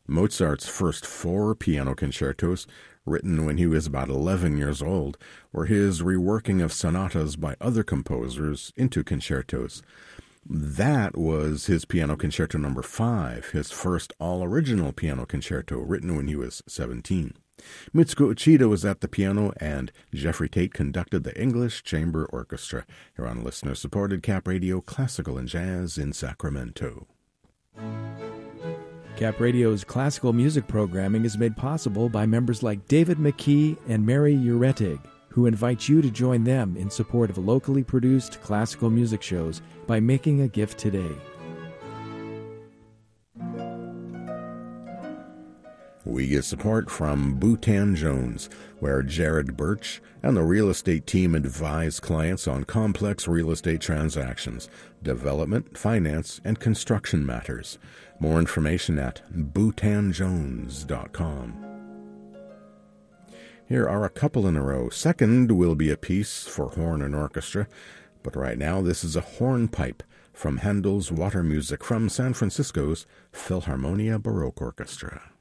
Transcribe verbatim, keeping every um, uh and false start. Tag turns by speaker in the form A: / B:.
A: Mozart's first four piano concertos, written when he was about eleven years old, were his reworking of sonatas by other composers into concertos. That was his Piano Concerto number five, his first all-original piano concerto, written when he was seventeen. Mitsuko Uchida was at the piano, and Jeffrey Tate conducted the English Chamber Orchestra. Here on listener-supported Cap Radio, Classical and Jazz in Sacramento.
B: Cap Radio's classical music programming is made possible by members like David McKee and Mary Uretig, who invite you to join them in support of locally produced classical music shows by making a gift today.
A: We get support from Bhutan Jones, where Jared Birch and the real estate team advise clients on complex real estate transactions, development, finance, and construction matters. More information at bhutan jones dot com. Here are a couple in a row. Second will be a piece for horn and orchestra, but right now this is a hornpipe from Handel's Water Music from San Francisco's Philharmonia Baroque Orchestra.